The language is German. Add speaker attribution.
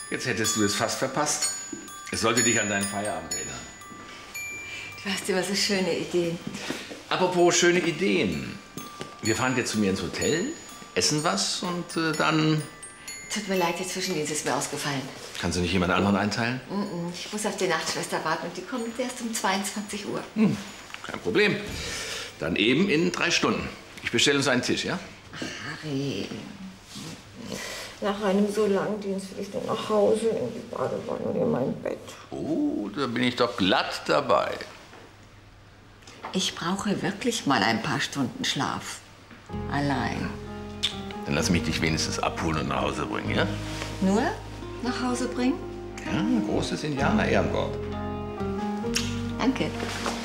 Speaker 1: Jetzt hättest du es fast verpasst. Es sollte dich an deinen Feierabend erinnern.
Speaker 2: Du hast immer so schöne Ideen.
Speaker 1: Apropos schöne Ideen. Wir fahren jetzt zu mir ins Hotel, essen was und dann...
Speaker 2: Tut mir leid, der Zwischendienst ist mir ausgefallen.
Speaker 1: Kannst du nicht jemand anderen einteilen?
Speaker 2: Ich muss auf die Nachtschwester warten und die kommt erst um 22 Uhr.
Speaker 1: Kein Problem. Dann eben in 3 Stunden. Ich bestelle uns einen Tisch, ja?
Speaker 2: Ach, Harry. Nach einem so langen Dienst will ich nur nach Hause, in die Badewanne und in mein Bett.
Speaker 1: Oh, da bin ich doch glatt dabei.
Speaker 2: Ich brauche wirklich mal ein paar Stunden Schlaf. Allein.
Speaker 1: Dann lass mich dich wenigstens abholen und nach Hause bringen, ja?
Speaker 2: Nur nach Hause bringen?
Speaker 1: Ja, ein großes Indianer-Ehrenwort.
Speaker 2: Danke.